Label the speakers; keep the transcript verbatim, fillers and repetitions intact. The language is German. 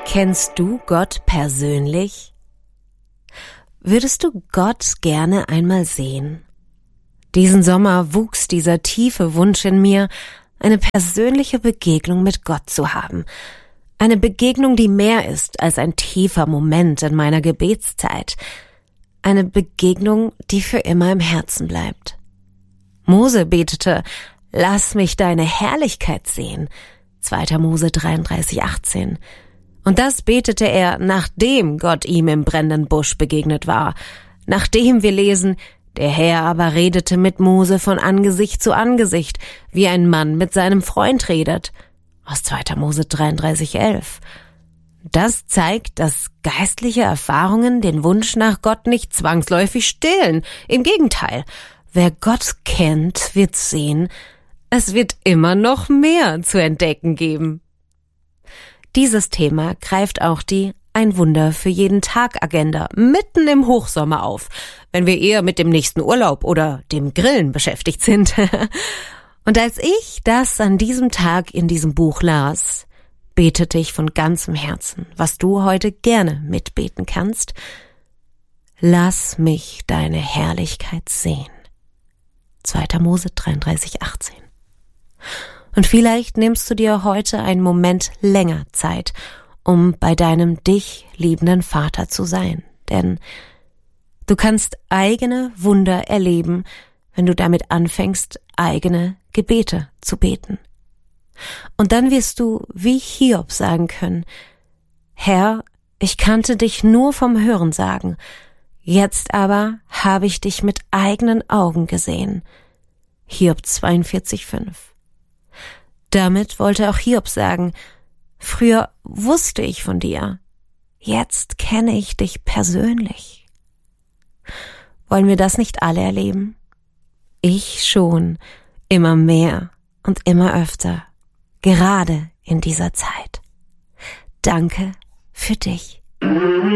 Speaker 1: Kennst du Gott persönlich? Würdest du Gott gerne einmal sehen? Diesen Sommer wuchs dieser tiefe Wunsch in mir, eine persönliche Begegnung mit Gott zu haben. Eine Begegnung, die mehr ist als ein tiefer Moment in meiner Gebetszeit. Eine Begegnung, die für immer im Herzen bleibt. Mose betete, lass mich deine Herrlichkeit sehen. zweiter Mose dreiunddreißig, achtzehn. Und das betete er, nachdem Gott ihm im brennenden Busch begegnet war. Nachdem wir lesen, der Herr aber redete mit Mose von Angesicht zu Angesicht, wie ein Mann mit seinem Freund redet. Aus zweiter Mose dreiunddreißig, elf. Das zeigt, dass geistliche Erfahrungen den Wunsch nach Gott nicht zwangsläufig stillen. Im Gegenteil, wer Gott kennt, wird sehen, es wird immer noch mehr zu entdecken geben. Dieses Thema greift auch die Ein Wunder für jeden Tag Agenda mitten im Hochsommer auf, wenn wir eher mit dem nächsten Urlaub oder dem Grillen beschäftigt sind. Und als ich das an diesem Tag in diesem Buch las, betete ich von ganzem Herzen, was du heute gerne mitbeten kannst. Lass mich deine Herrlichkeit sehen. zweiter Mose dreiunddreißig, achtzehn. Und vielleicht nimmst du dir heute einen Moment länger Zeit, um bei deinem dich liebenden Vater zu sein. Denn du kannst eigene Wunder erleben, wenn du damit anfängst, eigene Gebete zu beten. Und dann wirst du wie Hiob sagen können, Herr, ich kannte dich nur vom Hörensagen, jetzt aber habe ich dich mit eigenen Augen gesehen. Hiob zweiundvierzig, fünf. Damit wollte auch Hiob sagen, früher wusste ich von dir, jetzt kenne ich dich persönlich. Wollen wir das nicht alle erleben? Ich schon, immer mehr und immer öfter, gerade in dieser Zeit. Danke für dich.